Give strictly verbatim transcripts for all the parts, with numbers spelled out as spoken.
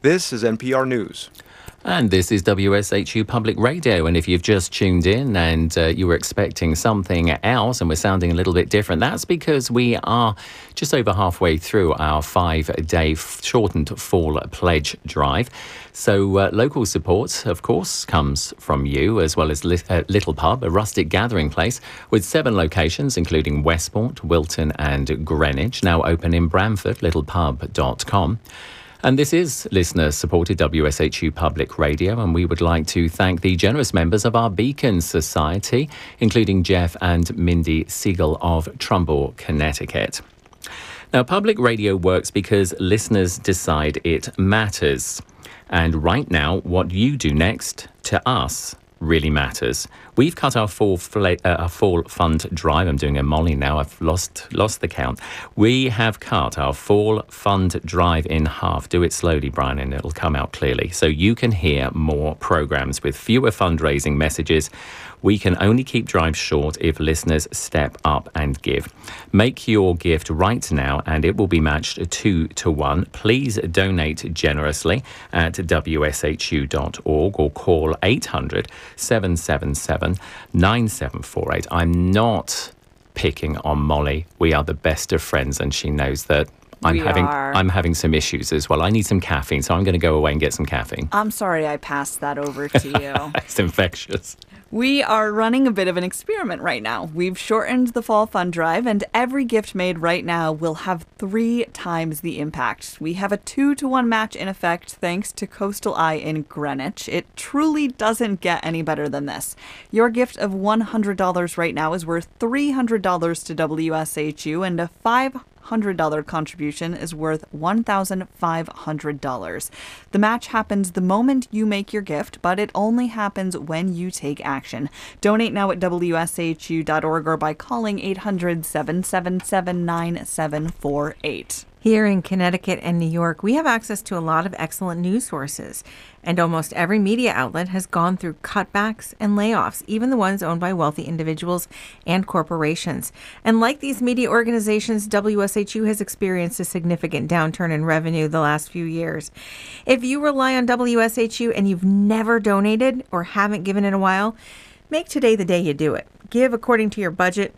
This is N P R News. And this is W S H U Public Radio. And if you've just tuned in and uh, you were expecting something else and we're sounding a little bit different, that's because we are just over halfway through our five-day shortened fall pledge drive. So uh, local support, of course, comes from you, as well as Li- uh, Little Pub, a rustic gathering place with seven locations, including Westport, Wilton and Greenwich, now open in Bramford, little pub dot com. And this is listener-supported W S H U Public Radio, and we would like to thank the generous members of our Beacon Society, including Jeff and Mindy Siegel of Trumbull, Connecticut. Now, public radio works because listeners decide it matters. And right now, what you do next to us really matters. We've cut our fall, fla- uh, our fall fund drive. I'm doing a Molly now. I've lost lost the count. We have cut our fall fund drive in half. Do it slowly, Brian, and it'll come out clearly. So you can hear more programs with fewer fundraising messages. We can only keep drives short if listeners step up and give. Make your gift right now and it will be matched two to one. Please donate generously at W S H U dot org or call eight hundred, seven seven seven, nine seven four eight. I'm not picking on Molly. We are the best of friends and she knows that. I'm we having are. I'm having some issues as well. I need some caffeine, so I'm going to go away and get some caffeine. I'm sorry I passed that over to you. It's infectious. We are running a bit of an experiment right now. We've shortened the fall fund drive, and every gift made right now will have three times the impact. We have a two to one match in effect thanks to Coastal Eye in Greenwich. It truly doesn't get any better than this. Your gift of one hundred dollars right now is worth three hundred dollars to W S H U, and a five hundred dollars contribution is worth one thousand five hundred dollars. The match happens the moment you make your gift, but it only happens when you take action. Donate now at W S H U dot org or by calling eight hundred, seven seven seven, nine seven four eight. Here in Connecticut and New York, we have access to a lot of excellent news sources, and almost every media outlet has gone through cutbacks and layoffs, even the ones owned by wealthy individuals and corporations. And like these media organizations, W S H U has experienced a significant downturn in revenue the last few years. If you rely on W S H U and you've never donated or haven't given in a while, make today the day you do it. Give according to your budget,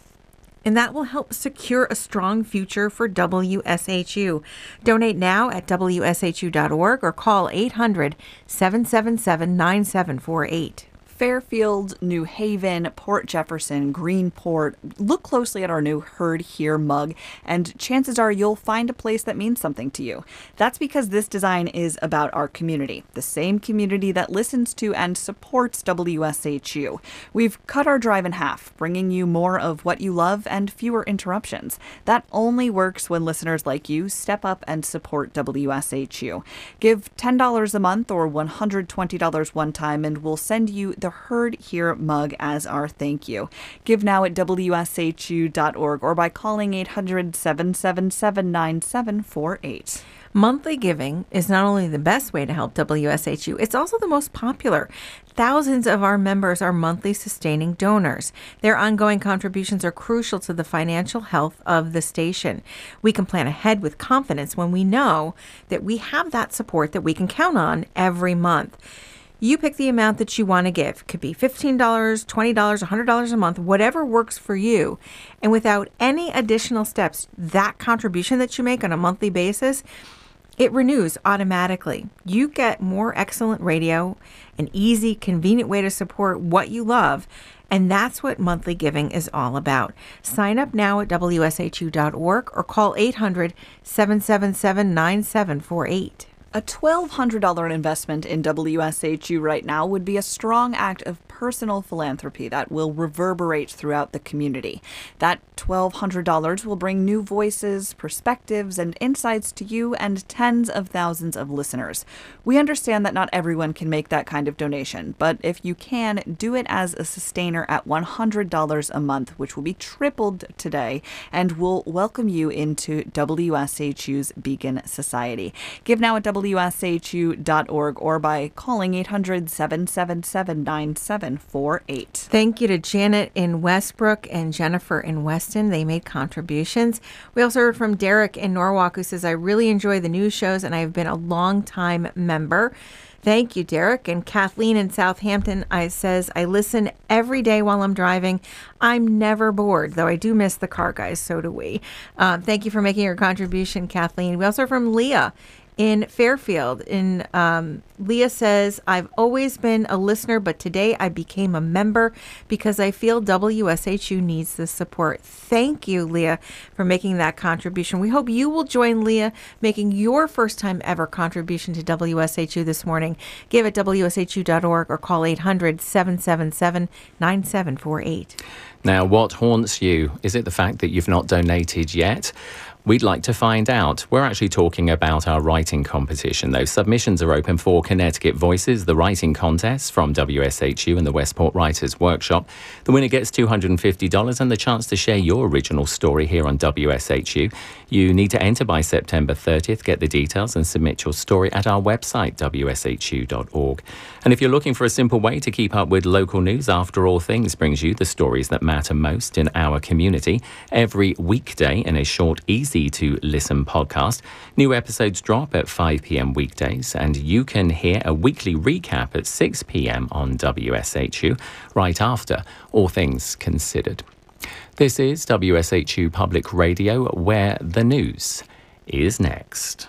and that will help secure a strong future for W S H U. Donate now at W S H U dot org or call eight hundred, seven seven seven, nine seven four eight. Fairfield, New Haven, Port Jefferson, Greenport. Look closely at our new Heard Here mug, and chances are you'll find a place that means something to you. That's because this design is about our community, the same community that listens to and supports W S H U. We've cut our drive in half, bringing you more of what you love and fewer interruptions. That only works when listeners like you step up and support W S H U. Give ten dollars a month or one hundred twenty dollars one time, and we'll send you the Heard Here mug as our thank you. Give now at W S H U dot org or by calling eight hundred, seven seven seven, nine seven four eight. Monthly giving is not only the best way to help W S H U, it's also the most popular. Thousands of our members are monthly sustaining donors. Their ongoing contributions are crucial to the financial health of the station. We can plan ahead with confidence when we know that we have that support that we can count on every month. You pick the amount that you want to give. It could be fifteen dollars, twenty dollars, one hundred dollars a month, whatever works for you. And without any additional steps, that contribution that you make on a monthly basis, it renews automatically. You get more excellent radio, an easy, convenient way to support what you love, and that's what monthly giving is all about. Sign up now at W S H U dot org or call eight hundred, seven seven seven, nine seven four eight. A twelve hundred dollars investment in W S H U right now would be a strong act of personal philanthropy that will reverberate throughout the community. That twelve hundred dollars will bring new voices, perspectives, and insights to you and tens of thousands of listeners. We understand that not everyone can make that kind of donation, but if you can, do it as a sustainer at one hundred dollars a month, which will be tripled today, and will welcome you into W S H U's Beacon Society. Give now at W W S H U dot org or by calling eight hundred, seven seven seven, nine seven four eight. Thank you to Janet in Westbrook and Jennifer in Weston. They made contributions. We also heard from Derek in Norwalk, who says, I really enjoy the news shows and I've been a long-time member. Thank you, Derek. And Kathleen in Southampton I says, I listen every day while I'm driving. I'm never bored, though I do miss the car guys. So do we. Uh, thank you for making your contribution, Kathleen. We also heard from Leah in Fairfield. In um, Leah says, I've always been a listener, but today I became a member because I feel W S H U needs the support. Thank you, Leah, for making that contribution. We hope you will join Leah making your first time ever contribution to W S H U this morning. Give at W S H U dot org or call eight hundred, seven seven seven, nine seven four eight. Now, what haunts you? Is it the fact that you've not donated yet? We'd like to find out. We're actually talking about our writing competition, though. Submissions are open for Connecticut Voices, the writing contest from W S H U and the Westport Writers Workshop. The winner gets two hundred fifty dollars and the chance to share your original story here on W S H U. You need to enter by September thirtieth, get the details and submit your story at our website, W S H U dot org. And if you're looking for a simple way to keep up with local news, After All Things brings you the stories that matter most in our community every weekday in a short, easy to listen podcast. New episodes drop at five p.m. weekdays, and you can hear a weekly recap at six p.m. on W S H U right after All Things Considered. This is W S H U Public Radio, where the news is next.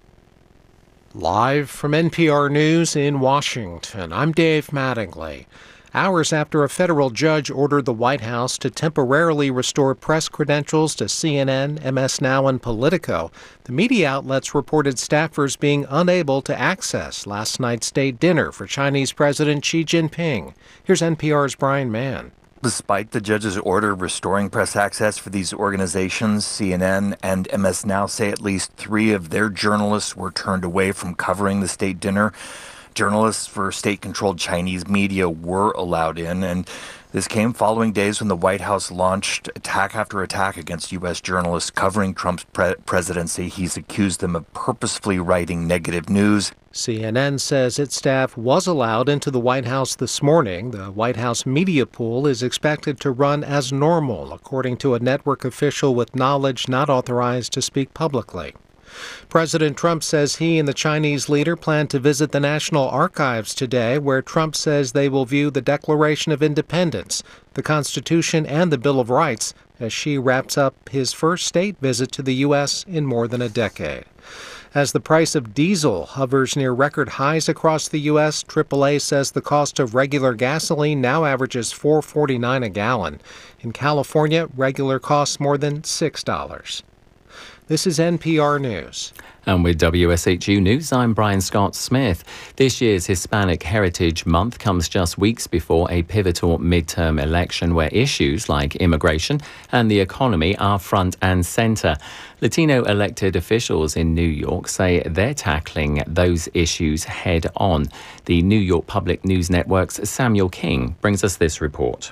Live from N P R News in Washington, I'm Dave Mattingly. Hours after a federal judge ordered the White House to temporarily restore press credentials to C N N, M S Now, and Politico, the media outlets reported staffers being unable to access last night's state dinner for Chinese President Xi Jinping. Here's N P R's Brian Mann. Despite the judge's order restoring press access for these organizations, C N N and M S Now say at least three of their journalists were turned away from covering the state dinner. Journalists for state-controlled Chinese media were allowed in, and this came following days when the White House launched attack after attack against U S journalists covering Trump's pre- presidency. He's accused them of purposefully writing negative news. C N N says its staff was allowed into the White House this morning. The White House media pool is expected to run as normal, according to a network official with knowledge not authorized to speak publicly. President Trump says he and the Chinese leader plan to visit the National Archives today, where Trump says they will view the Declaration of Independence, the Constitution, and the Bill of Rights as Xi wraps up his first state visit to the U S in more than a decade. As the price of diesel hovers near record highs across the U S, triple A says the cost of regular gasoline now averages four dollars and forty-nine cents a gallon. In California, regular costs more than six dollars. This is N P R News. And with W S H U News, I'm Brian Scott Smith. This year's Hispanic Heritage Month comes just weeks before a pivotal midterm election where issues like immigration and the economy are front and center. Latino elected officials in New York say they're tackling those issues head on. The New York Public News Network's Samuel King brings us this report.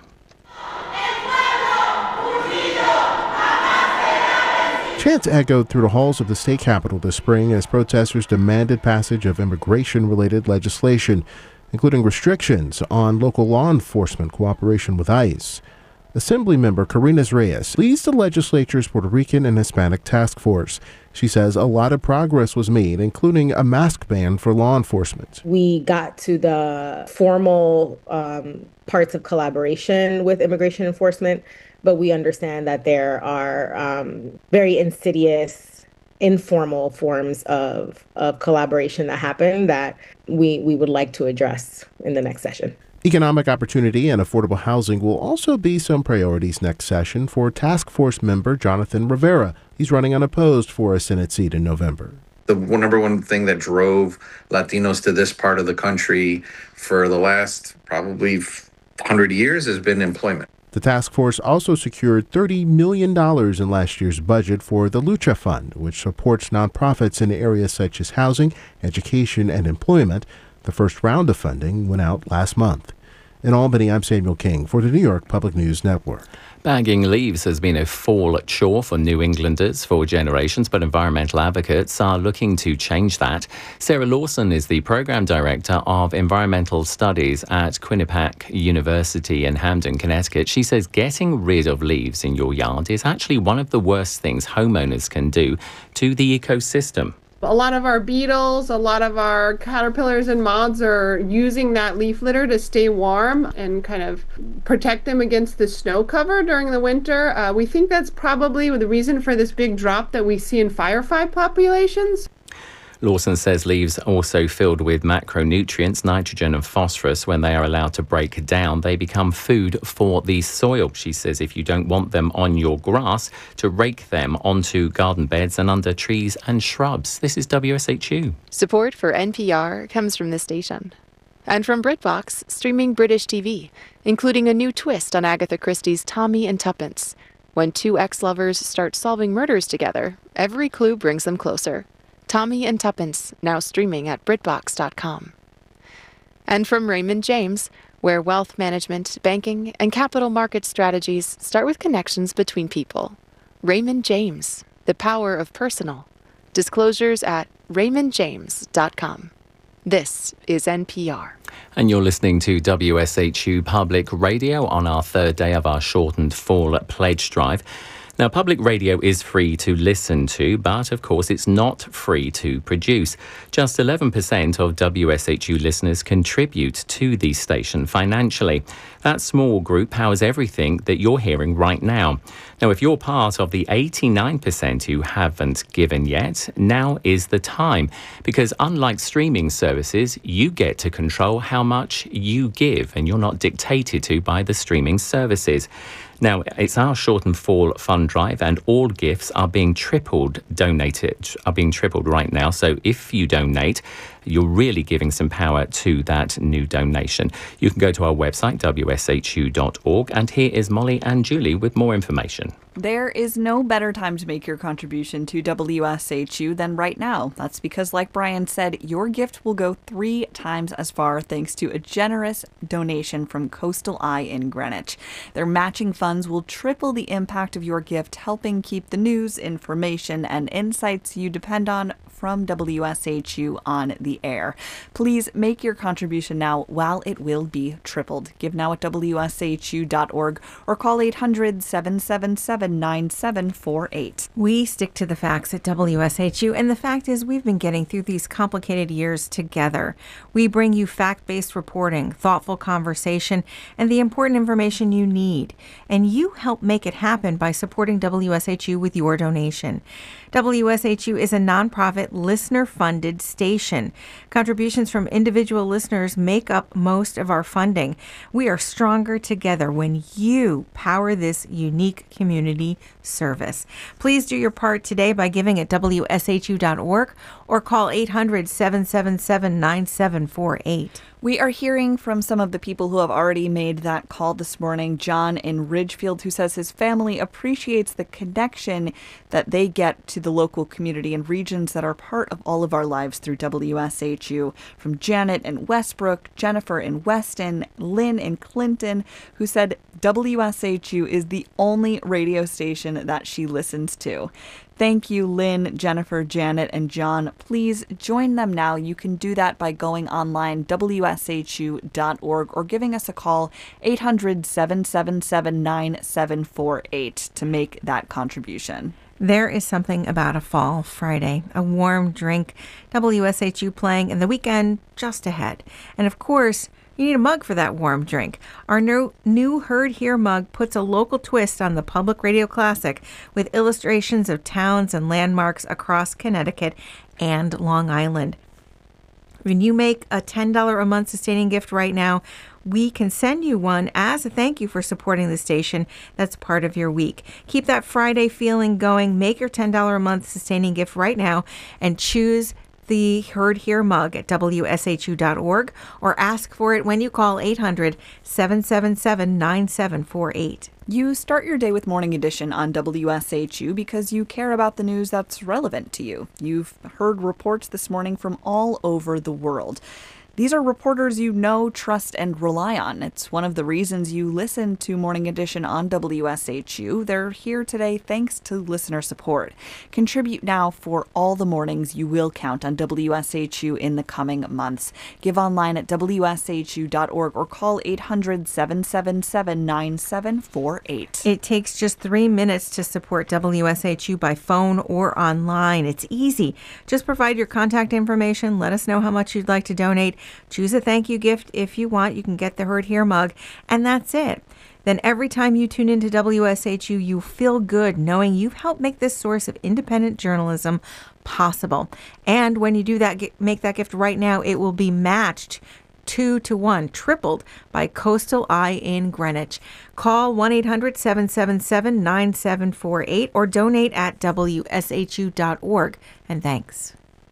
Chants echoed through the halls of the state capitol this spring as protesters demanded passage of immigration-related legislation, including restrictions on local law enforcement cooperation with ICE. Assemblymember Karina Reyes leads the legislature's Puerto Rican and Hispanic task force. She says a lot of progress was made, including a mask ban for law enforcement. We got to the formal um, parts of collaboration with immigration enforcement, but we understand that there are um, very insidious, informal forms of, of collaboration that happen that we, we would like to address in the next session. Economic opportunity and affordable housing will also be some priorities next session for task force member Jonathan Rivera. He's running unopposed for a Senate seat in November. The number one thing that drove Latinos to this part of the country for the last probably one hundred years has been employment. The task force also secured thirty million dollars in last year's budget for the Lucha Fund, which supports nonprofits in areas such as housing, education, and employment. The first round of funding went out last month. In Albany, I'm Samuel King for the New York Public News Network. Bagging leaves has been a fall chore for New Englanders for generations, but environmental advocates are looking to change that. Sarah Lawson is the Program Director of Environmental Studies at Quinnipiac University in Hamden, Connecticut. She says getting rid of leaves in your yard is actually one of the worst things homeowners can do to the ecosystem. A lot of our beetles, a lot of our caterpillars and moths are using that leaf litter to stay warm and kind of protect them against the snow cover during the winter. Uh, we think that's probably the reason for this big drop that we see in firefly populations. Lawson says leaves are also filled with macronutrients, nitrogen and phosphorus. When they are allowed to break down, they become food for the soil. She says if you don't want them on your grass, to rake them onto garden beds and under trees and shrubs. This is W S H U. Support for N P R comes from this station. And from BritBox, streaming British T V, including a new twist on Agatha Christie's Tommy and Tuppence. When two ex-lovers start solving murders together, every clue brings them closer. Tommy and Tuppence, now streaming at Britbox dot com. And from Raymond James, where wealth management, banking, and capital market strategies start with connections between people. Raymond James, the power of personal. Disclosures at Raymond James dot com. This is N P R. And you're listening to W S H U Public Radio on our third day of our shortened fall pledge drive. Now, public radio is free to listen to, but of course it's not free to produce. Just eleven percent of W S H U listeners contribute to the station financially. That small group powers everything that you're hearing right now. Now, if you're part of the eighty-nine percent who haven't given yet, now is the time. Because unlike streaming services, you get to control how much you give, and you're not dictated to by the streaming services. Now, it's our shortened fall fund drive, and all gifts are being tripled, donated, are being tripled right now. So if you donate, you're really giving some power to that new donation. You can go to our website, W S H U dot org, and here is Molly and Julie with more information. There is no better time to make your contribution to W S H U than right now. That's because, like Brian said, your gift will go three times as far thanks to a generous donation from Coastal Eye in Greenwich. Their matching funds will triple the impact of your gift, helping keep the news, information, and insights you depend on from W S H U on the air. Please make your contribution now while it will be tripled. Give now at W S H U dot org or call eight hundred, seven seven seven, nine seven four eight. We stick to the facts at W S H U, and the fact is we've been getting through these complicated years together. We bring you fact-based reporting, thoughtful conversation, and the important information you need. And you help make it happen by supporting W S H U with your donation. W S H U is a nonprofit, listener-funded station. Contributions from individual listeners make up most of our funding. We are stronger together when you power this unique community service. Please do your part today by giving at W S H U dot org or call eight hundred, seven seven seven, nine seven four eight. We are hearing from some of the people who have already made that call this morning. John in Ridgefield, who says his family appreciates the connection that they get to the local community and regions that are part of all of our lives through W S H U. From Janet in Westbrook, Jennifer in Weston, Lynn in Clinton, who said W S H U is the only radio station that she listens to. Thank you, Lynn, Jennifer, Janet, and John. Please join them now. You can do that by going online, W S H U dot org, or giving us a call, eight hundred, seven seven seven, nine seven four eight, to make that contribution. There is something about a fall Friday, a warm drink, W S H U playing, and the weekend just ahead. And of course, you need a mug for that warm drink. Our new, new Heard Here mug puts a local twist on the public radio classic with illustrations of towns and landmarks across Connecticut and Long Island. When you make a ten dollars a month sustaining gift right now, we can send you one as a thank you for supporting the station. That's part of your week. Keep that Friday feeling going. Make your ten dollars a month sustaining gift right now and choose the Heard Here mug at W S H U dot org or ask for it when you call eight hundred, seven seven seven, nine seven four eight. You start your day with Morning Edition on W S H U because you care about the news that's relevant to you. You've heard reports this morning from all over the world. These are reporters you know, trust, and rely on. It's one of the reasons you listen to Morning Edition on W S H U. They're here today thanks to listener support. Contribute now for all the mornings you will count on W S H U in the coming months. Give online at W S H U dot org or call eight hundred, seven seven seven, nine seven four eight. It takes just three minutes to support W S H U by phone or online. It's easy. Just provide your contact information. Let us know how much you'd like to donate. Choose a thank you gift if you want. You can get the Heard Here mug, and that's it. Then every time you tune into W S H U, you feel good knowing you've helped make this source of independent journalism possible. And when you do that, make that gift right now, it will be matched two to one, tripled by Coastal Eye in Greenwich. Call one eight hundred, seven seven seven, nine seven four eight or donate at W S H U dot org. And thanks.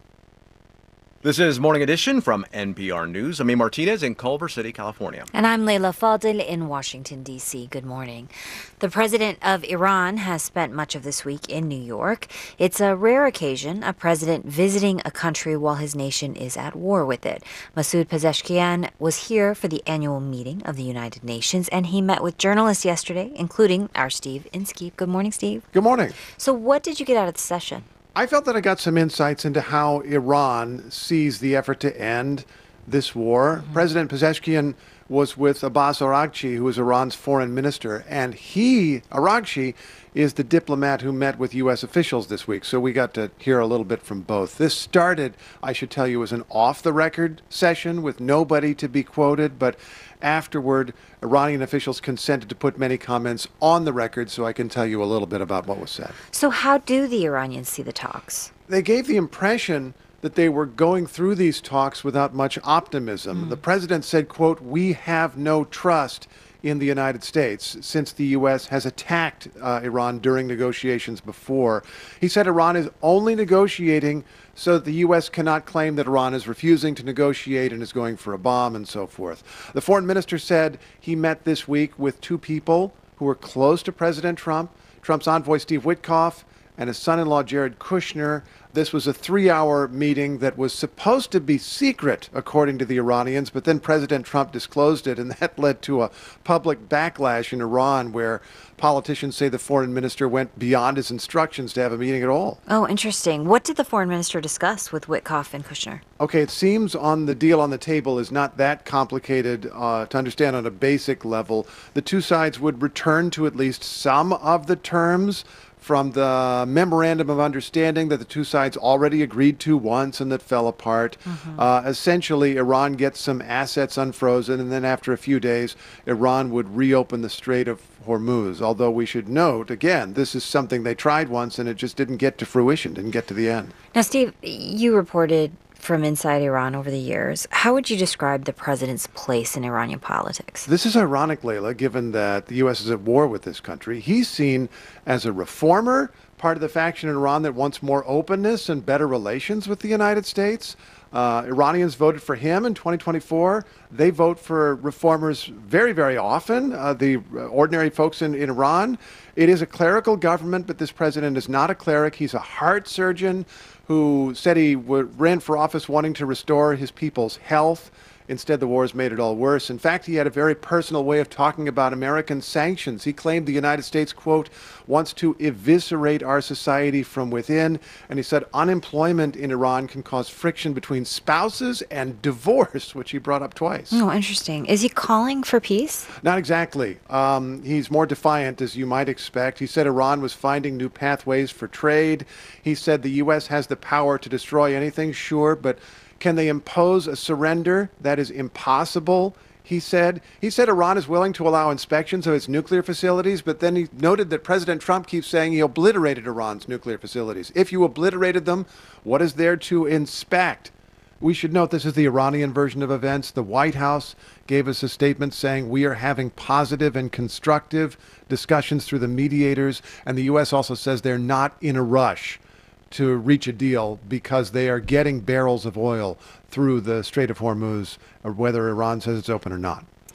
This is Morning Edition from N P R News. I'm E. Martinez in Culver City, California. And I'm Leila Fadel in Washington, D C. Good morning. The president of Iran has spent much of this week in New York. It's a rare occasion, a president visiting a country while his nation is at war with it. Masoud Pezeshkian was here for the annual meeting of the United Nations, and he met with journalists yesterday, including our Steve Inskeep. Good morning, Steve. Good morning. So what did you get out of the session? I felt that I got some insights into how Iran sees the effort to end this war. Mm-hmm. President Pezeshkian was with Abbas Araghchi, who is Iran's foreign minister, and he, Araghchi, is the diplomat who met with U S officials this week. So we got to hear a little bit from both. This started, I should tell you, as an off-the-record session with nobody to be quoted, but afterward, Iranian officials consented to put many comments on the record, so I can tell you a little bit about what was said. So how do the Iranians see the talks? They gave the impression that they were going through these talks without much optimism. Mm. The president said, quote, "We have no trust in the United States since the U S has attacked uh, Iran during negotiations before." He said Iran is only negotiating so that the U S cannot claim that Iran is refusing to negotiate and is going for a bomb and so forth. The foreign minister said he met this week with two people who were close to President Trump, Trump's envoy Steve Witkoff and his son-in-law Jared Kushner. This was a three-hour meeting that was supposed to be secret, according to the Iranians, but then President Trump disclosed it, and that led to a public backlash in Iran where politicians say the foreign minister went beyond his instructions to have a meeting at all. Oh, interesting. What did the foreign minister discuss with Witkoff and Kushner? Okay, it seems on the deal on the table is not that complicated uh, to understand on a basic level. The two sides would return to at least some of the terms from the memorandum of understanding that the two sides already agreed to once and that fell apart. Mm-hmm. Uh, essentially, Iran gets some assets unfrozen, and then after a few days, Iran would reopen the Strait of Hormuz. Although we should note, again, this is something they tried once and it just didn't get to fruition, didn't get to the end. Now, Steve, you reported from inside Iran over the years. How would you describe the president's place in Iranian politics? This is ironic, Leila, given that the U S is at war with this country. He's seen as a reformer, part of the faction in Iran that wants more openness and better relations with the United States. Uh, Iranians voted for him in twenty twenty-four. They vote for reformers very, very often, uh, the ordinary folks in, in Iran. It is a clerical government, but this president is not a cleric. He's a heart surgeon who said he w- ran for office wanting to restore his people's health. Instead, the war has made it all worse. In fact, he had a very personal way of talking about American sanctions. He claimed the United States, quote, wants to eviscerate our society from within. And he said unemployment in Iran can cause friction between spouses and divorce, which he brought up twice. Oh, interesting. Is he calling for peace? Not exactly. Um, he's more defiant, as you might expect. He said Iran was finding new pathways for trade. He said the U S has the power to destroy anything, sure, but can they impose a surrender? That is impossible, he said. He said Iran is willing to allow inspections of its nuclear facilities, but then he noted that President Trump keeps saying he obliterated Iran's nuclear facilities. If you obliterated them, what is there to inspect? We should note this is the Iranian version of events. The White House gave us a statement saying we are having positive and constructive discussions through the mediators, and the U S also says they're not in a rush to reach a deal because they are getting barrels of oil through the Strait of Hormuz, or whether Iran says it's open or not.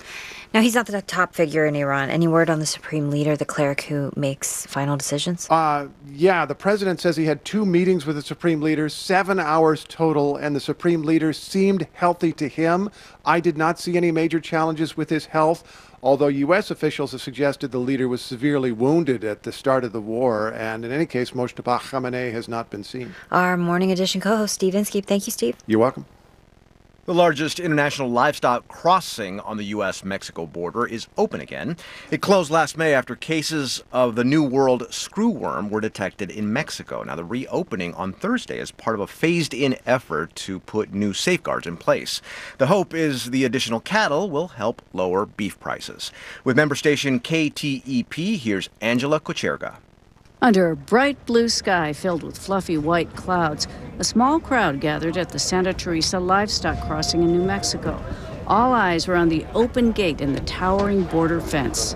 Now, he's not the top figure in Iran. Any word on the supreme leader, the cleric who makes final decisions? Uh, yeah, the president says he had two meetings with the supreme leader, seven hours total, and the supreme leader seemed healthy to him. I did not see any major challenges with his health, although U S officials have suggested the leader was severely wounded at the start of the war. And in any case, Mojtaba Khamenei has not been seen. Our Morning Edition co-host, Steve Inskeep. Thank you, Steve. You're welcome. The largest international livestock crossing on the U S Mexico border is open again. It closed last May after cases of the New World screwworm were detected in Mexico. Now, the reopening on Thursday is part of a phased-in effort to put new safeguards in place. The hope is the additional cattle will help lower beef prices. With member station K T E P, here's Angela Kocherga. Under a bright blue sky filled with fluffy white clouds, a small crowd gathered at the Santa Teresa livestock crossing in New Mexico. All eyes were on the open gate and the towering border fence.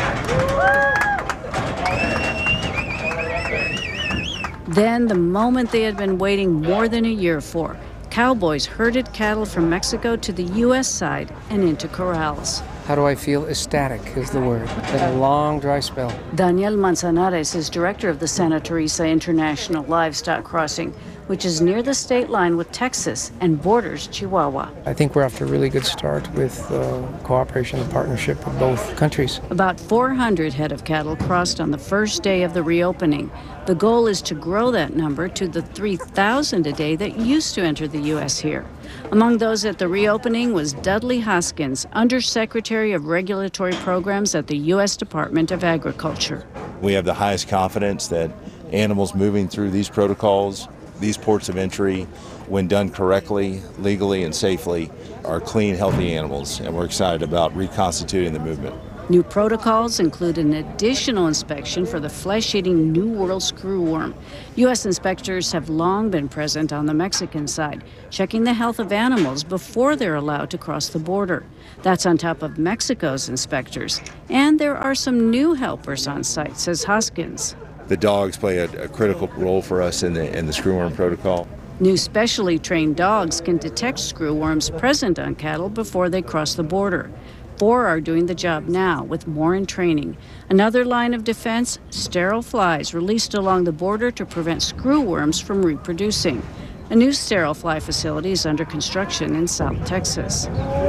Then, the moment they had been waiting more than a year for, cowboys herded cattle from Mexico to the U S side and into corrals. How do I feel? Ecstatic is the word. Been a long, dry spell. Daniel Manzanares is director of the Santa Teresa International Livestock Crossing, which is near the state line with Texas and borders Chihuahua. I think we're off to a really good start with uh, cooperation and partnership of both countries. About four hundred head of cattle crossed on the first day of the reopening. The goal is to grow that number to the three thousand a day that used to enter the U S here. Among those at the reopening was Dudley Hoskins, Undersecretary of Regulatory Programs at the U S Department of Agriculture. We have the highest confidence that animals moving through these protocols, these ports of entry, when done correctly, legally, and safely, are clean, healthy animals, and we're excited about reconstituting the movement. New protocols include an additional inspection for the flesh-eating New World screwworm. U S inspectors have long been present on the Mexican side, checking the health of animals before they're allowed to cross the border. That's on top of Mexico's inspectors. And there are some new helpers on site, says Hoskins. The dogs play a, a critical role for us in the, in the screwworm protocol. New specially trained dogs can detect screwworms present on cattle before they cross the border. Four are doing the job now, with more in training. Another line of defense, sterile flies released along the border to prevent screwworms from reproducing. A new sterile fly facility is under construction in South Texas.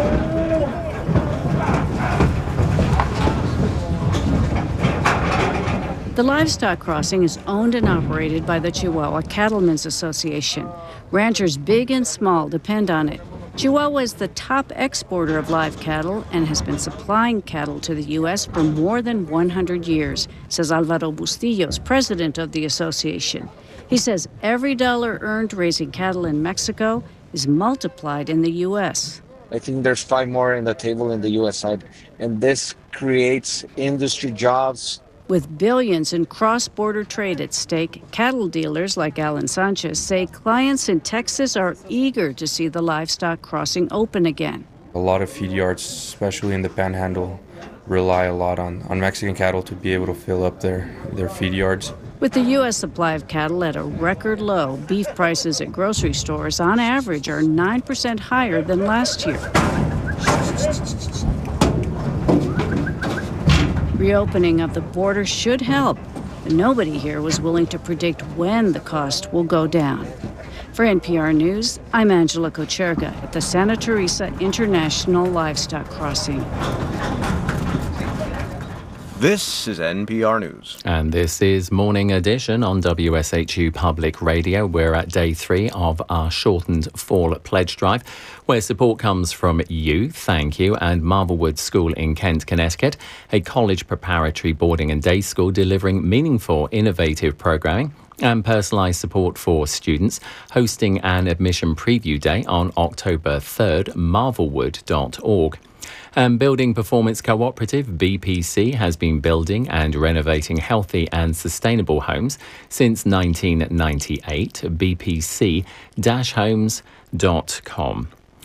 The livestock crossing is owned and operated by the Chihuahua Cattlemen's Association. Ranchers big and small depend on it. Chihuahua is the top exporter of live cattle and has been supplying cattle to the U S for more than one hundred years, says Alvaro Bustillos, president of the association. He says every dollar earned raising cattle in Mexico is multiplied in the U S. I think there's five more in the table in the U S side, and this creates industry jobs. With billions in cross-border trade at stake, cattle dealers like Alan Sanchez say clients in Texas are eager to see the livestock crossing open again. A lot of feed yards, especially in the Panhandle, rely a lot on, on Mexican cattle to be able to fill up their, their feed yards. With the U S supply of cattle at a record low, beef prices at grocery stores on average are nine percent higher than last year. Reopening of the border should help, but nobody here was willing to predict when the cost will go down. For N P R News, I'm Angela Kocherga at the Santa Teresa International Livestock Crossing. This is N P R News. And this is Morning Edition on W S H U Public Radio. We're at day three of our shortened fall pledge drive, where support comes from you, thank you, and Marvelwood School in Kent, Connecticut, a college preparatory boarding and day school delivering meaningful, innovative programming and personalised support for students, hosting an admission preview day on October third, marvelwood dot org. And Building Performance Cooperative, B P C, has been building and renovating healthy and sustainable homes since nineteen ninety-eight. b p c dash homes dot com.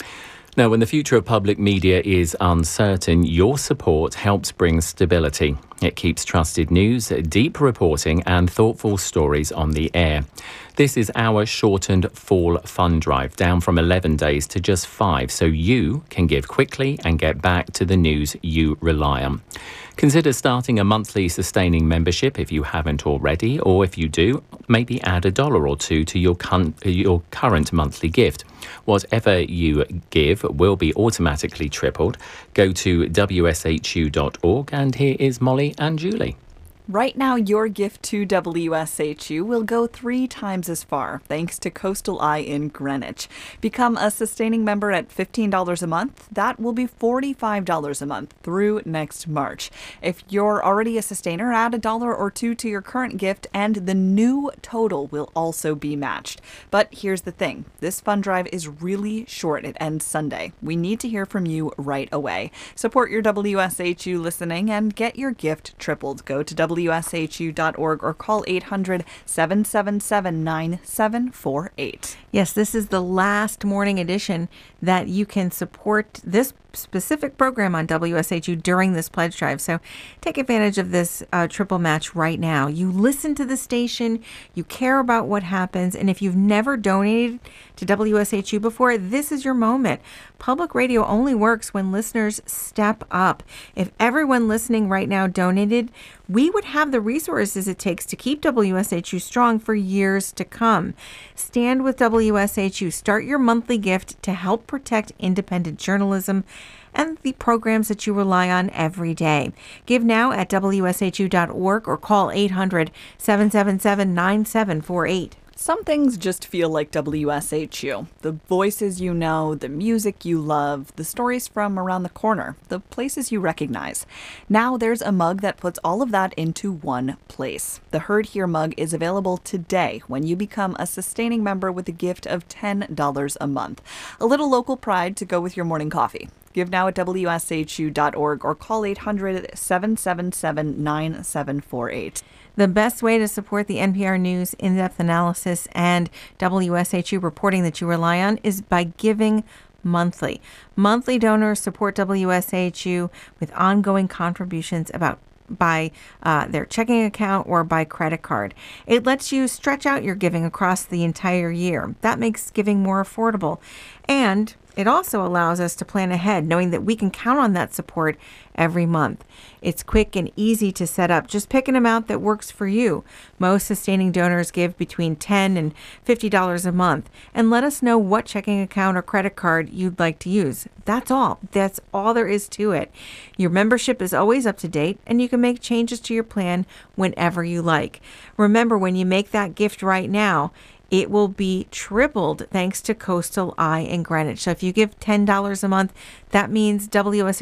Now, when the future of public media is uncertain, your support helps bring stability. It keeps trusted news, deep reporting and thoughtful stories on the air. This is our shortened fall fund drive, down from eleven days to just five, so you can give quickly and get back to the news you rely on. Consider starting a monthly sustaining membership if you haven't already, or if you do, maybe add a dollar or two to your, con- your current monthly gift. Whatever you give will be automatically tripled. Go to w s h u dot org, and here is Molly and Julie. Right now, your gift to W S H U will go three times as far, thanks to Coastal Eye in Greenwich. Become a sustaining member at fifteen dollars a month. That will be forty-five dollars a month through next March. If you're already a sustainer, add a dollar or two to your current gift, and the new total will also be matched. But here's the thing. This fund drive is really short. It ends Sunday. We need to hear from you right away. Support your W S H U listening and get your gift tripled. Go to W S H U dot org or call eight hundred, seven seven seven, nine seven four eight. Yes, this is the last morning edition that you can support this specific program on W S H U during this pledge drive. So take advantage of this uh, triple match right now. You listen to the station, you care about what happens, and if you've never donated to W S H U before, this is your moment. Public radio only works when listeners step up. If everyone listening right now donated, we would have the resources it takes to keep W S H U strong for years to come. Stand with W S H U. Start your monthly gift to help protect independent journalism and the programs that you rely on every day. Give now at W S H U dot org or call eight hundred, seven seven seven, nine seven four eight. Some things just feel like W S H U. The voices you know, the music you love, the stories from around the corner, the places you recognize. Now there's a mug that puts all of that into one place. The Heard Here mug is available today when you become a sustaining member with a gift of ten dollars a month. A little local pride to go with your morning coffee. Give now at W S H U dot org or call eight hundred, seven seven seven, nine seven four eight. The best way to support the N P R News in-depth analysis and W S H U reporting that you rely on is by giving monthly. Monthly donors support W S H U with ongoing contributions about by uh, their checking account or by credit card. It lets you stretch out your giving across the entire year. That makes giving more affordable. And it also allows us to plan ahead, knowing that we can count on that support every month. It's quick and easy to set up. Just pick an amount that works for you. Most sustaining donors give between ten dollars and fifty dollars a month. And let us know what checking account or credit card you'd like to use. That's all. That's all there is to it. Your membership is always up to date, and you can make changes to your plan whenever you like. Remember, when you make that gift right now, it will be tripled thanks to Coastal Eye in Greenwich. So if you give ten dollars a month, that means W S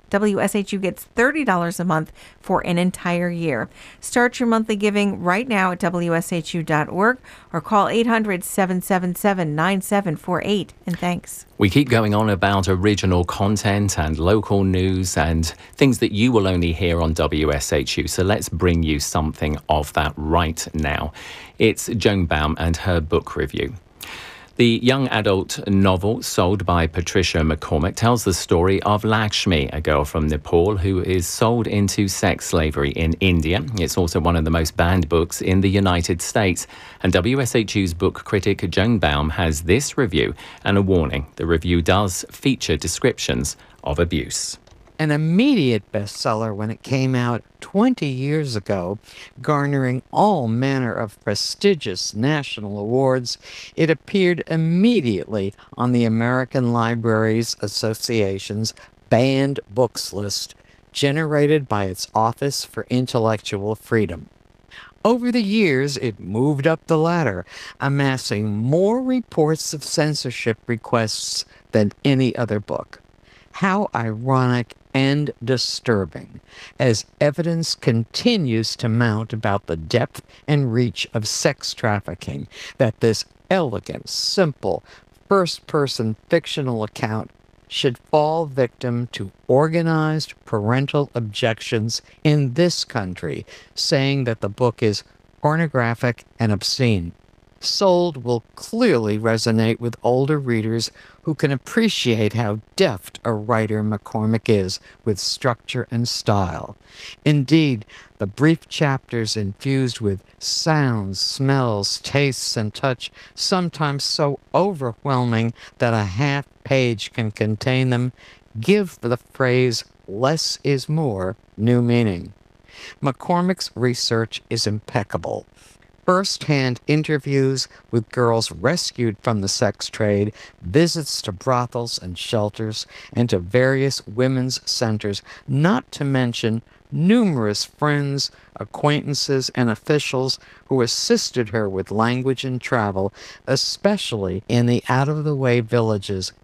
H U gets thirty dollars a month for an entire year. Start your monthly giving right now at W S H U dot org or call eight hundred, seven seven seven, nine seven four eight. And thanks. We keep going on about original content and local news and things that you will only hear on W S H U. So let's bring you something of that right now. It's Joan Baum and her book review. The young adult novel sold by Patricia McCormick tells the story of Lakshmi, a girl from Nepal who is sold into sex slavery in India. It's also one of the most banned books in the United States. And W S H U's book critic Joan Baum has this review and a warning. The review does feature descriptions of abuse. An immediate bestseller when it came out twenty years ago, garnering all manner of prestigious national awards, it appeared immediately on the American Libraries Association's banned books list, generated by its Office for Intellectual Freedom. Over the years, it moved up the ladder, amassing more reports of censorship requests than any other book. How ironic and disturbing, as evidence continues to mount about the depth and reach of sex trafficking, that this elegant, simple, first-person fictional account should fall victim to organized parental objections in this country, saying that the book is pornographic and obscene. Sold will clearly resonate with older readers who can appreciate how deft a writer McCormick is with structure and style. Indeed, the brief chapters infused with sounds, smells, tastes, and touch, sometimes so overwhelming that a half page can contain them, give the phrase "less is more" new meaning. McCormick's research is impeccable. First-hand interviews with girls rescued from the sex trade, visits to brothels and shelters, and to various women's centers, not to mention numerous friends, acquaintances, and officials who assisted her with language and travel, especially in the out-of-the-way villages.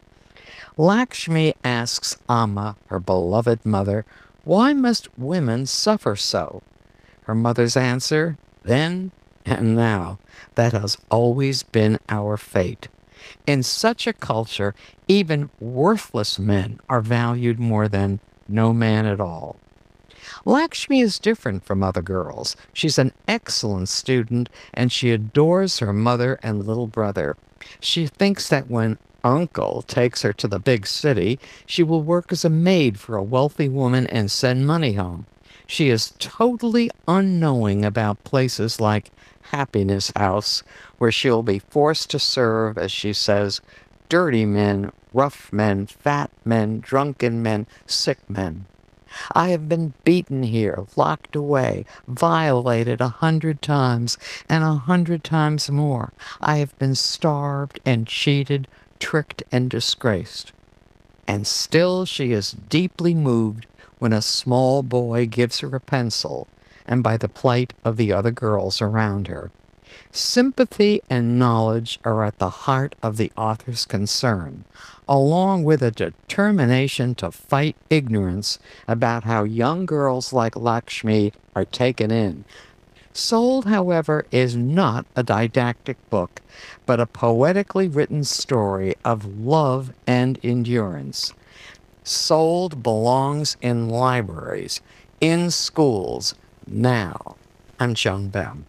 Lakshmi asks Amma, her beloved mother, why must women suffer so? Her mother's answer, then and now, that has always been our fate. In such a culture, even worthless men are valued more than no man at all. Lakshmi is different from other girls. She's an excellent student, and she adores her mother and little brother. She thinks that when Uncle takes her to the big city, she will work as a maid for a wealthy woman and send money home. She is totally unknowing about places like Happiness House, where she'll be forced to serve, as she says, dirty men, rough men, fat men, drunken men, sick men. I have been beaten here, locked away, violated a hundred times, and a hundred times more. I have been starved and cheated, tricked and disgraced. And still she is deeply moved when a small boy gives her a pencil, and by the plight of the other girls around her. Sympathy and knowledge are at the heart of the author's concern, along with a determination to fight ignorance about how young girls like Lakshmi are taken in. Sold, however, is not a didactic book, but a poetically written story of love and endurance. Sold belongs in libraries, in schools, now. I'm Joan Baum.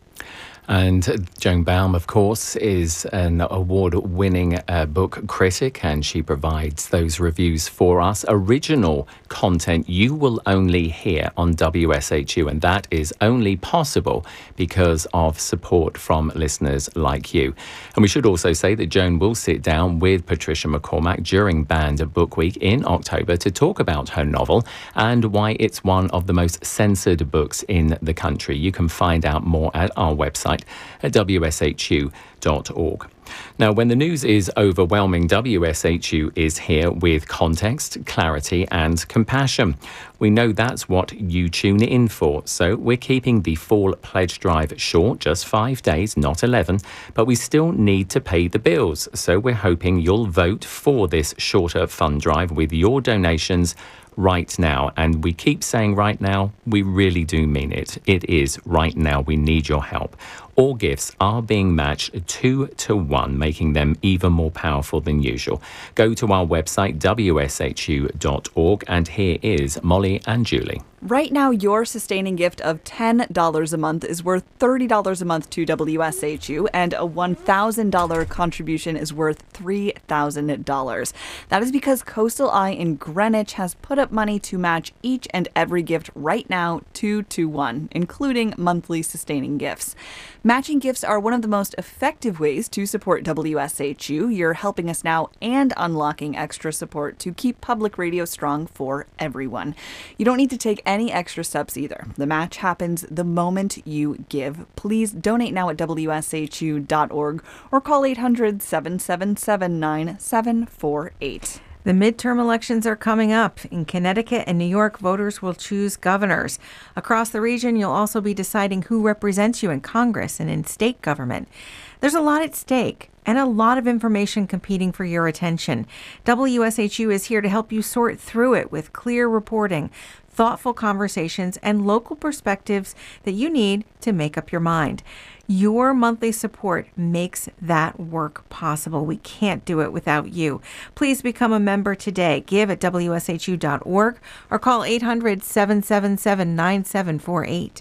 And Joan Baum, of course, is an award-winning uh, book critic, and she provides those reviews for us. Original content you will only hear on W S H U, and that is only possible because of support from listeners like you. And we should also say that Joan will sit down with Patricia McCormack during Banned Book Week in October to talk about her novel and why it's one of the most censored books in the country. You can find out more at our website at W S H U dot org. Now, when the news is overwhelming, W S H U is here with context, clarity, and compassion. We know that's what you tune in for, so we're keeping the fall pledge drive short, just five days, not eleven, but we still need to pay the bills, so we're hoping you'll vote for this shorter fund drive with your donations right now. And we keep saying right now, we really do mean it. It is right now. We need your help. All gifts are being matched two to one, making them even more powerful than usual. Go to our website, W S H U dot org, and here is Molly and Julie. Right now, your sustaining gift of ten dollars a month is worth thirty dollars a month to W S H U, and a one thousand dollars contribution is worth three thousand dollars. That is because Coastal Eye in Greenwich has put up money to match each and every gift right now, two to one, including monthly sustaining gifts. Matching gifts are one of the most effective ways to support W S H U. You're helping us now and unlocking extra support to keep public radio strong for everyone. You don't need to take any extra steps either. The match happens the moment you give. Please donate now at W S H U dot org or call eight hundred, seven seven seven, nine seven four eight. The midterm elections are coming up. In Connecticut and New York, voters will choose governors. Across the region, you'll also be deciding who represents you in Congress and in state government. There's a lot at stake and a lot of information competing for your attention. W S H U is here to help you sort through it with clear reporting, thoughtful conversations, and local perspectives that you need to make up your mind. Your monthly support makes that work possible. We can't do it without you. Please become a member today. Give at W S H U dot org or call eight hundred, seven seven seven, nine seven four eight.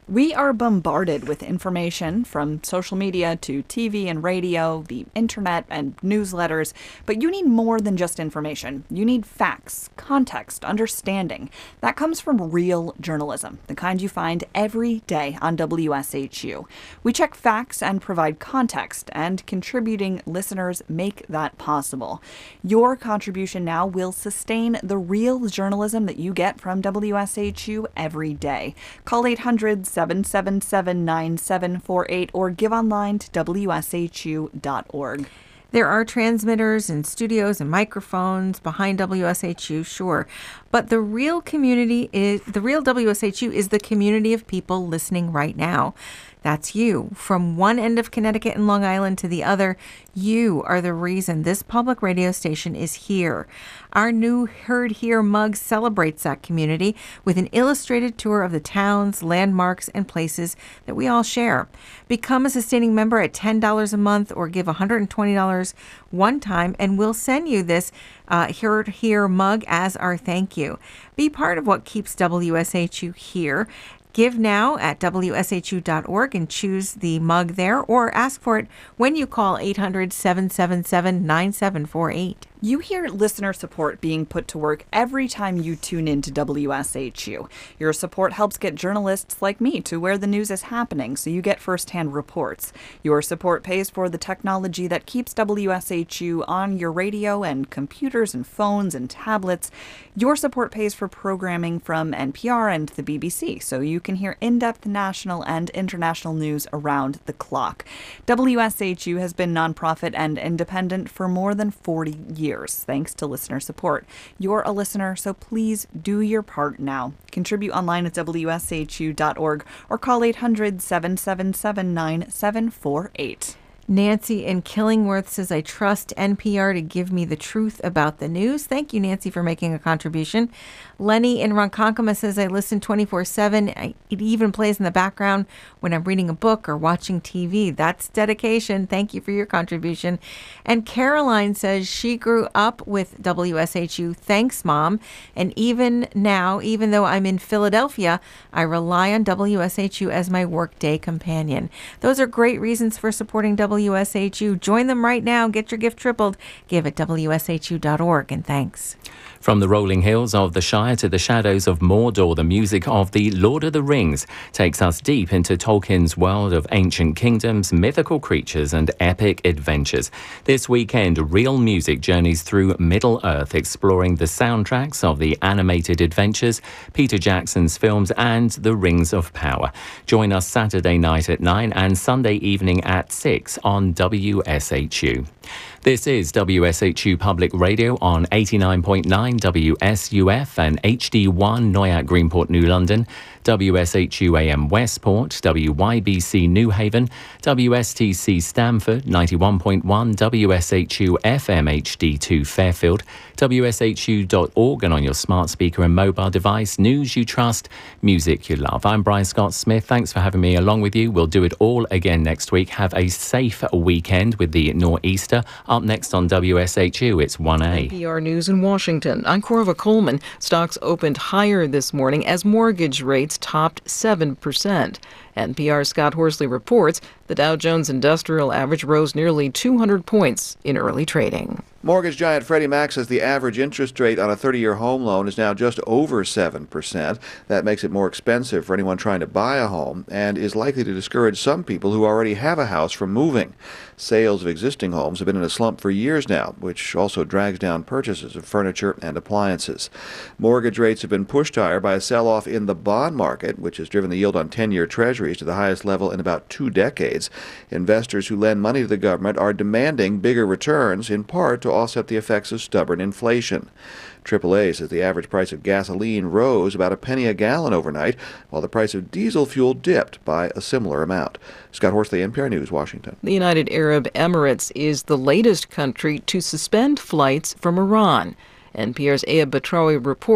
We are bombarded with information from social media to T V and radio, the internet and newsletters, but you need more than just information. You need facts, context, understanding. That comes from real journalism, the kind you find every day on W S H U. We check facts and provide context, and contributing listeners make that possible. Your contribution now will sustain the real journalism that you get from W S H U every day. Call eight hundred, seven seven seven, nine seven four eight or give online to W S H U dot org. There are transmitters and studios and microphones behind W S H U, sure. But the real community is, the real W S H U is the community of people listening right now. That's you. From one end of Connecticut and Long Island to the other, you are the reason this public radio station is here. Our new Heard Here mug celebrates that community with an illustrated tour of the towns, landmarks, and places that we all share. Become a sustaining member at ten dollars a month or give one hundred twenty dollars one time, and we'll send you this uh, Heard Here mug as our thank you. Be part of what keeps W S H U here. Give now at W S H U dot org and choose the mug there, or ask for it when you call eight hundred, seven seven seven, nine seven four eight. You hear listener support being put to work every time you tune in to W S H U. Your support helps get journalists like me to where the news is happening, so you get firsthand reports. Your support pays for the technology that keeps W S H U on your radio and computers and phones and tablets. Your support pays for programming from N P R and the B B C, so you can hear in-depth national and international news around the clock. W S H U has been nonprofit and independent for more than forty years. Years, thanks to listener support. You're a listener, so please do your part now. Contribute online at W S H U dot org or call eight hundred, seven seven seven, nine seven four eight. Nancy in Killingworth says, I trust N P R to give me the truth about the news. Thank you, Nancy, for making a contribution. Lenny in Ronkonkoma says, I listen twenty-four seven. I, it even plays in the background when I'm reading a book or watching T V. That's dedication. Thank you for your contribution. And Caroline says she grew up with W S H U. Thanks, Mom. And even now, even though I'm in Philadelphia, I rely on W S H U as my workday companion. Those are great reasons for supporting W S H U. Join them right now. Get your gift tripled. Give at W S H U dot org. And thanks. From the rolling hills of the Shire to the shadows of Mordor, the music of The Lord of the Rings takes us deep into Tolkien's world of ancient kingdoms, mythical creatures, and epic adventures. This weekend, Real Music journeys through Middle-earth, exploring the soundtracks of the animated adventures, Peter Jackson's films, and The Rings of Power. Join us Saturday night at nine and Sunday evening at six on W S H U. This is W S H U Public Radio on eighty-nine point nine W S U F and H D one Noyak Greenport New London, W S H U A M Westport, W Y B C New Haven, W S T C Stamford, ninety-one point one W S H U F M H D two Fairfield, W S H U dot org, and on your smart speaker and mobile device. News you trust, music you love. I'm Brian Scott Smith. Thanks for having me along with you. We'll do it all again next week. Have a safe weekend with the nor'easter. Up next on W S H U, it's one A. N P R News in Washington. I'm Corva Coleman. Stocks opened higher this morning as mortgage rates topped seven percent. N P R's Scott Horsley reports the Dow Jones Industrial Average rose nearly two hundred points in early trading. Mortgage giant Freddie Mac says the average interest rate on a thirty-year home loan is now just over seven percent. That makes it more expensive for anyone trying to buy a home and is likely to discourage some people who already have a house from moving. Sales of existing homes have been in a slump for years now, which also drags down purchases of furniture and appliances. Mortgage rates have been pushed higher by a sell-off in the bond market, which has driven the yield on ten-year treasuries to the highest level in about two decades. Investors who lend money to the government are demanding bigger returns, in part to offset the effects of stubborn inflation. triple A says the average price of gasoline rose about a penny a gallon overnight, while the price of diesel fuel dipped by a similar amount. Scott Horsley, N P R News, Washington. The United Arab Emirates is the latest country to suspend flights from Iran. N P R's Ayab Batrawi reports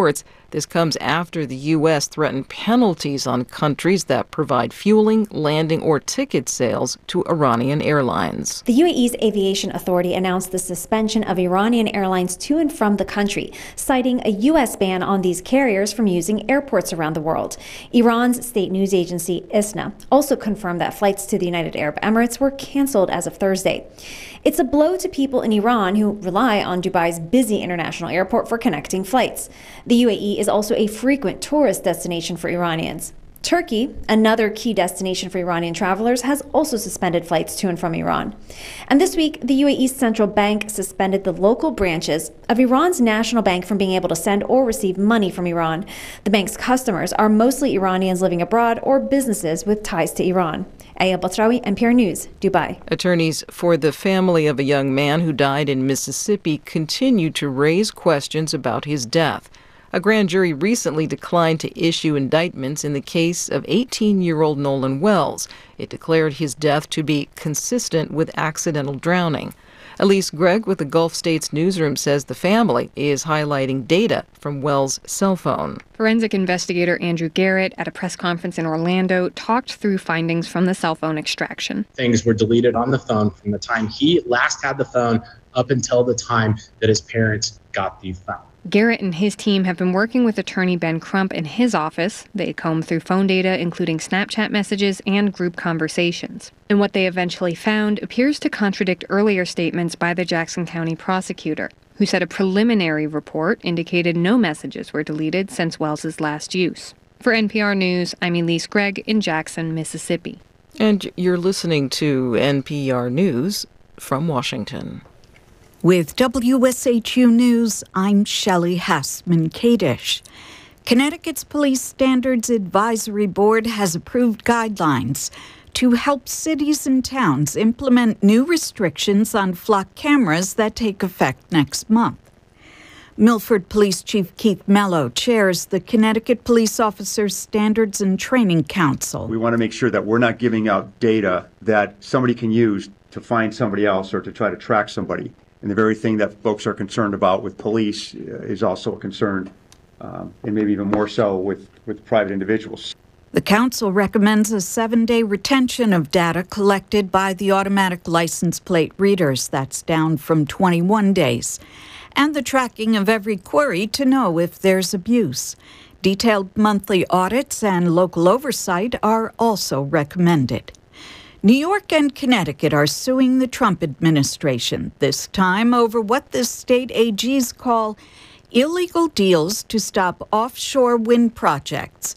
This comes after the U S threatened penalties on countries that provide fueling, landing, or ticket sales to Iranian airlines. The U A E's Aviation Authority announced the suspension of Iranian airlines to and from the country, citing a U S ban on these carriers from using airports around the world. Iran's state news agency ISNA also confirmed that flights to the United Arab Emirates were canceled as of Thursday. It's a blow to people in Iran who rely on Dubai's busy international airport for connecting flights. The U A E is also a frequent tourist destination for Iranians. Turkey, another key destination for Iranian travelers, has also suspended flights to and from Iran. And this week, the U A E's central bank suspended the local branches of Iran's national bank from being able to send or receive money from Iran. The bank's customers are mostly Iranians living abroad or businesses with ties to Iran. Aya Batrawi, N P R News, Dubai. Attorneys for the family of a young man who died in Mississippi continue to raise questions about his death. A grand jury recently declined to issue indictments in the case of eighteen-year-old Nolan Wells. It declared his death to be consistent with accidental drowning. Elise Gregg with the Gulf States Newsroom says the family is highlighting data from Wells' cell phone. Forensic investigator Andrew Garrett at a press conference in Orlando talked through findings from the cell phone extraction. Things were deleted on the phone from the time he last had the phone up until the time that his parents got the phone. Garrett and his team have been working with attorney Ben Crump in his office. They combed through phone data, including Snapchat messages and group conversations. And what they eventually found appears to contradict earlier statements by the Jackson County prosecutor, who said a preliminary report indicated no messages were deleted since Wells's last use. For N P R News, I'm Elise Gregg in Jackson, Mississippi. And you're listening to N P R News from Washington. With W S H U News, I'm Shelley Hassman-Kadish. Connecticut's Police Standards Advisory Board has approved guidelines to help cities and towns implement new restrictions on flock cameras that take effect next month. Milford Police Chief Keith Mello chairs the Connecticut Police Officers Standards and Training Council. We want to make sure that we're not giving out data that somebody can use to find somebody else or to try to track somebody. And the very thing that folks are concerned about with police is also a concern, um, and maybe even more so with, with private individuals. The council recommends a seven-day retention of data collected by the automatic license plate readers. That's down from twenty-one days. And the tracking of every query to know if there's abuse. Detailed monthly audits and local oversight are also recommended. New York and Connecticut are suing the Trump administration, this time over what the state A Gs call illegal deals to stop offshore wind projects.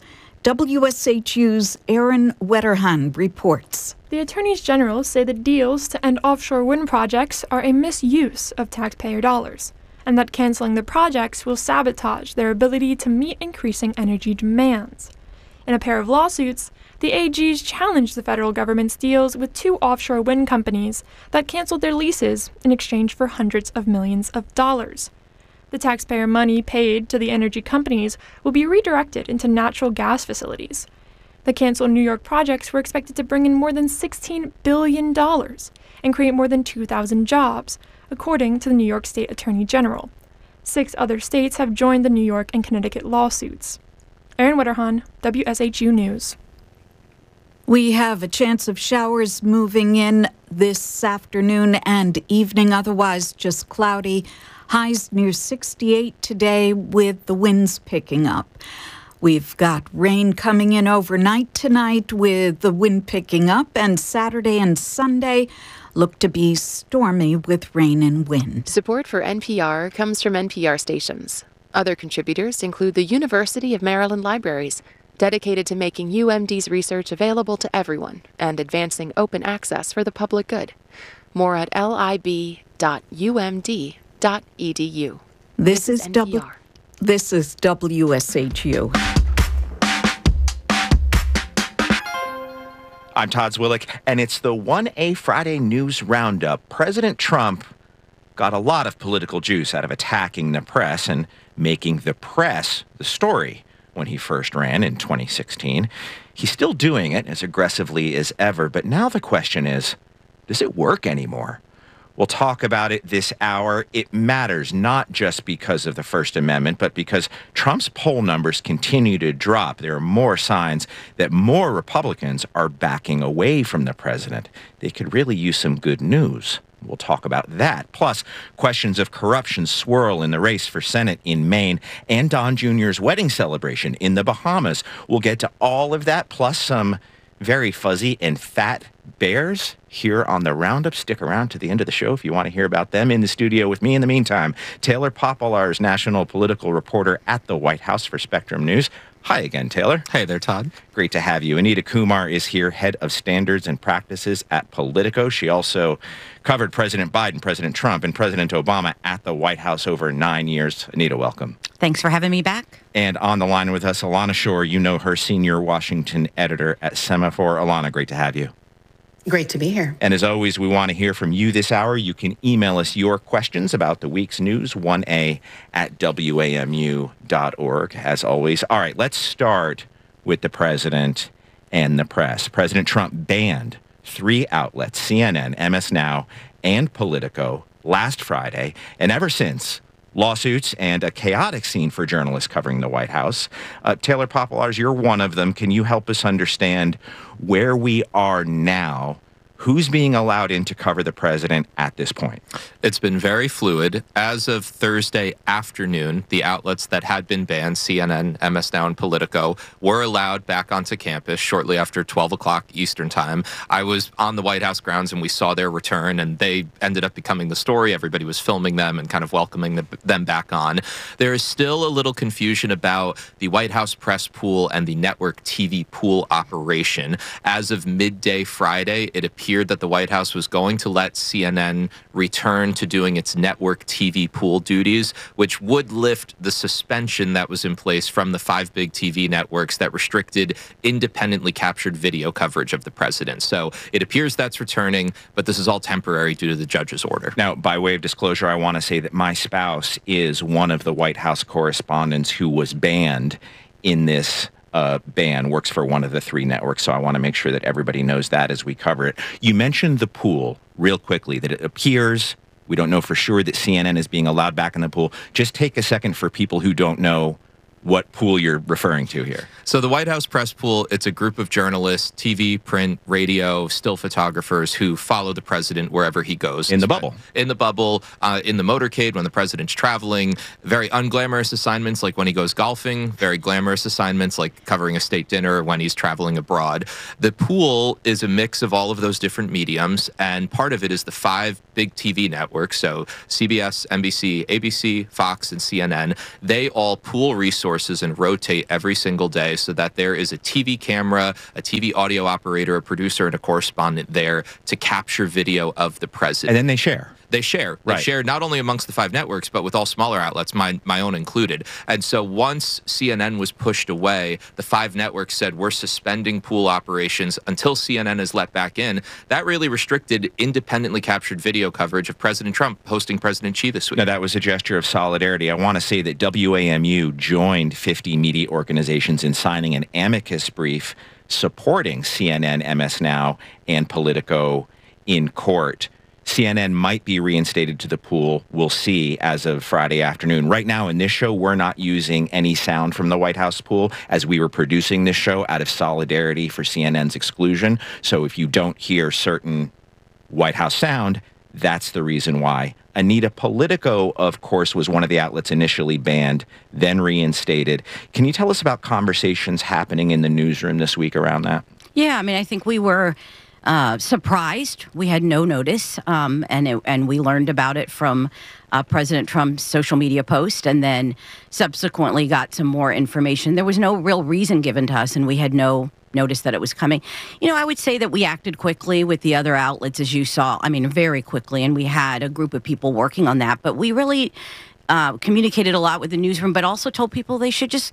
W S H U's Aaron Wetterhan reports. The attorneys general say the deals to end offshore wind projects are a misuse of taxpayer dollars, and that canceling the projects will sabotage their ability to meet increasing energy demands. In a pair of lawsuits, the A Gs challenged the federal government's deals with two offshore wind companies that canceled their leases in exchange for hundreds of millions of dollars. The taxpayer money paid to the energy companies will be redirected into natural gas facilities. The canceled New York projects were expected to bring in more than sixteen billion dollars and create more than two thousand jobs, according to the New York State Attorney General. Six other states have joined the New York and Connecticut lawsuits. Erin Wetterhan, W S H U News. We have a chance of showers moving in this afternoon and evening, otherwise just cloudy. Highs near sixty-eight today with the winds picking up. We've got rain coming in overnight tonight with the wind picking up, and Saturday and Sunday look to be stormy with rain and wind. Support for N P R comes from N P R stations. Other contributors include the University of Maryland Libraries, dedicated to making U M D's research available to everyone and advancing open access for the public good. More at lib dot u m d dot e d u. This, this is, is W. This is W S H U. I'm Todd Zwillick, and it's the one A Friday News Roundup. President Trump got a lot of political juice out of attacking the press and making the press the story when he first ran in twenty sixteen. He's still doing it as aggressively as ever, but now the question is, does it work anymore? We'll talk about it this hour. It matters not just because of the First Amendment, but because Trump's poll numbers continue to drop. There are more signs that more Republicans are backing away from the president. They could really use some good news. We'll talk about that. Plus, questions of corruption swirl in the race for Senate in Maine and Don Junior's wedding celebration in the Bahamas. We'll get to all of that, plus some very fuzzy and fat bears here on the Roundup. Stick around to the end of the show if you want to hear about them. In the studio with me in the meantime, Taylor Popolars, national political reporter at the White House for Spectrum News. Hi again, Taylor. Hey there, Todd. Great to have you. Anita Kumar is here, head of standards and practices at Politico. She also covered President Biden, President Trump, and President Obama at the White House over nine years. Anita, welcome. Thanks for having me back. And on the line with us, Alana Shore. You know her, senior Washington editor at Semaphore. Alana, great to have you. Great to be here. And as always, we want to hear from you this hour. You can email us your questions about the week's news, one A at W A M U dot org, as always. All right, let's start with the president and the press. President Trump banned three outlets, C N N, M S Now, and Politico, last Friday. And ever since, lawsuits and a chaotic scene for journalists covering the White House. Uh, Taylor Popolars, you're one of them. Can you help us understand where we are now? Who's being allowed in to cover the president at this point? It's been very fluid. As of Thursday afternoon, the outlets that had been banned, C N N, M S Now, and Politico, were allowed back onto campus shortly after twelve o'clock Eastern time. I was on the White House grounds and we saw their return, and they ended up becoming the story. Everybody was filming them and kind of welcoming the, them back on. There is still a little confusion about the White House press pool and the network T V pool operation. As of midday Friday, it appeared that the White House was going to let C N N return to doing its network T V pool duties, which would lift the suspension that was in place from the five big T V networks that restricted independently captured video coverage of the president. So it appears that's returning, but this is all temporary due to the judge's order. Now, by way of disclosure, I want to say that my spouse is one of the White House correspondents who was banned in this Uh, ban, works for one of the three networks, so I want to make sure that everybody knows that as we cover it. You mentioned the pool real quickly, that it appears, we don't know for sure, that C N N is being allowed back in the pool. Just take a second for people who don't know what pool you're referring to here. So the White House press pool, it's a group of journalists, T V, print, radio, still photographers who follow the president wherever he goes. In the bubble. In the bubble, uh, in the motorcade when the president's traveling. Very unglamorous assignments like when he goes golfing. Very glamorous assignments like covering a state dinner when he's traveling abroad. The pool is a mix of all of those different mediums, and part of it is the five big T V networks, so C B S, N B C, A B C, Fox, and C N N. They all pool resources and rotate every single day so that there is a T V camera, a T V audio operator, a producer, and a correspondent there to capture video of the president. And then they share. They share. They right. share not only amongst the five networks, but with all smaller outlets, my, my own included. And so once C N N was pushed away, the five networks said, we're suspending pool operations until C N N is let back in. That really restricted independently captured video coverage of President Trump hosting President Xi this week. Now, that was a gesture of solidarity. I want to say that W A M U joined fifty media organizations in signing an amicus brief supporting C N N, M S Now, and Politico in court. C N N might be reinstated to the pool. We'll see as of Friday afternoon. Right now in this show, we're not using any sound from the White House pool as we were producing this show out of solidarity for C N N's exclusion. So if you don't hear certain White House sound, that's the reason why. Anita, Politico, of course, was one of the outlets initially banned, then reinstated. Can you tell us about conversations happening in the newsroom this week around that? Yeah, I mean, I think we were Uh, surprised. We had no notice, um, and it, and we learned about it from uh, President Trump's social media post, and then subsequently got some more information. There was no real reason given to us, and we had no notice that it was coming. You know, I would say that we acted quickly with the other outlets, as you saw. I mean, very quickly, and we had a group of people working on that. But we really uh, communicated a lot with the newsroom, but also told people they should just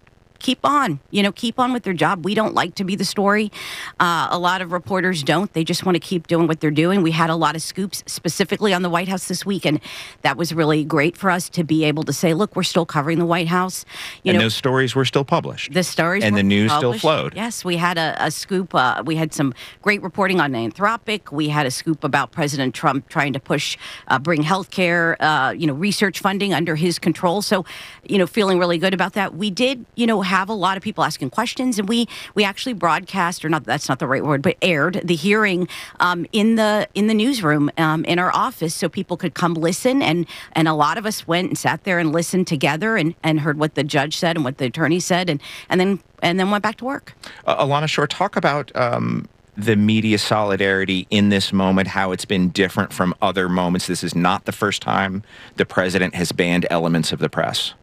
keep on, you know, keep on with their job. We don't like to be the story. Uh, a lot of reporters don't. They just want to keep doing what they're doing. We had a lot of scoops specifically on the White House this week, and that was really great for us to be able to say, look, we're still covering the White House. You and know, those stories were still published. The stories and were the news published. still flowed. Yes, we had a, a scoop. Uh, we had some great reporting on Anthropic. We had a scoop about President Trump trying to push, uh, bring healthcare, uh, you know, research funding under his control. So, you know, feeling really good about that. We did, you know, have a lot of people asking questions, and we we actually broadcast, or not, that's not the right word, but aired the hearing um, in the in the newsroom um, in our office, so people could come listen. And and a lot of us went and sat there and listened together and, and heard what the judge said and what the attorney said, and and then and then went back to work. Uh, Alana Shore, talk about um, the media solidarity in this moment, how it's been different from other moments. This is not the first time the president has banned elements of the press.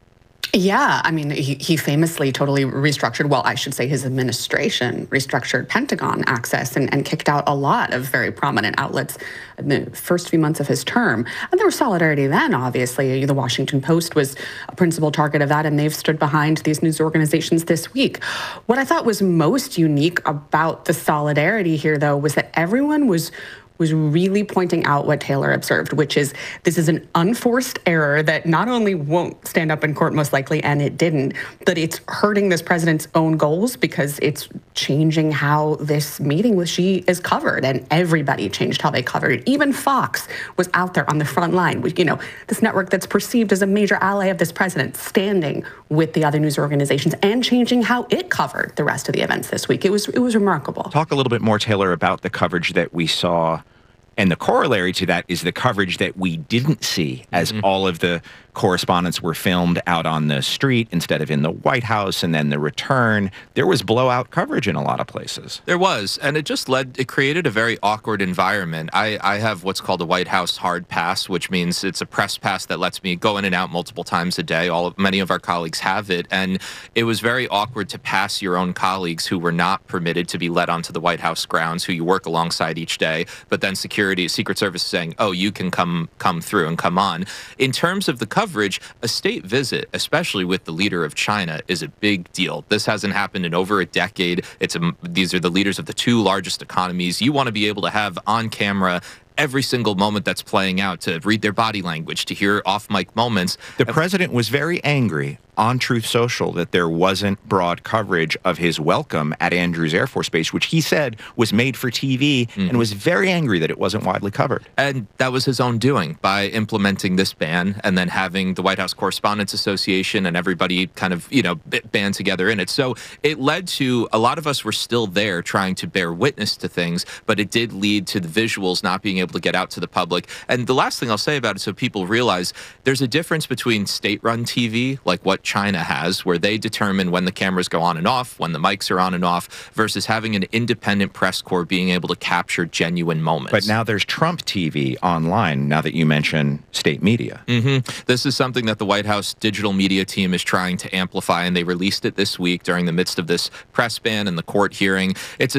Yeah, I mean, he, he famously totally restructured, well, I should say his administration restructured Pentagon access and, and kicked out a lot of very prominent outlets in the first few months of his term. And there was solidarity then, obviously. The Washington Post was a principal target of that, and they've stood behind these news organizations this week. What I thought was most unique about the solidarity here, though, was that everyone was was really pointing out what Taylor observed, which is this is an unforced error that not only won't stand up in court most likely, and it didn't, but it's hurting this president's own goals because it's changing how this meeting with Xi is covered, and everybody changed how they covered it. Even Fox was out there on the front line, with, you know, this network that's perceived as a major ally of this president, standing with the other news organizations and changing how it covered the rest of the events this week. It was it was remarkable. Talk a little bit more, Taylor, about the coverage that we saw. And the corollary to that is the coverage that we didn't see, as mm-hmm. all of the correspondents were filmed out on the street instead of in the White House, and then the return. There was blowout coverage in a lot of places. There was, and it just led, it created a very awkward environment. I, I have what's called a White House hard pass, which means it's a press pass that lets me go in and out multiple times a day. All of, many of our colleagues have it, and it was very awkward to pass your own colleagues who were not permitted to be let onto the White House grounds, who you work alongside each day, but then security, Secret Service saying, oh, you can come come through and come on. In terms of the coverage, a state visit, especially with the leader of China, is a big deal. This hasn't happened in over a decade. It's a, these are the leaders of the two largest economies. You want to be able to have on camera every single moment that's playing out, to read their body language, to hear off-mic moments. The president was very angry on Truth Social that there wasn't broad coverage of his welcome at Andrews Air Force Base, which he said was made for T V, mm-hmm. and was very angry that it wasn't widely covered. And that was his own doing by implementing this ban and then having the White House Correspondents Association and everybody kind of, you know, band together in it. So it led to, a lot of us were still there trying to bear witness to things, but it did lead to the visuals not being able to get out to the public. And the last thing I'll say about it, so people realize, there's a difference between state-run T V, like what China has, where they determine when the cameras go on and off, when the mics are on and off, versus having an independent press corps being able to capture genuine moments. But now there's Trump T V online, now that you mention state media. Mm-hmm. This is something that the White House digital media team is trying to amplify, and they released it this week during the midst of this press ban and the court hearing. It's a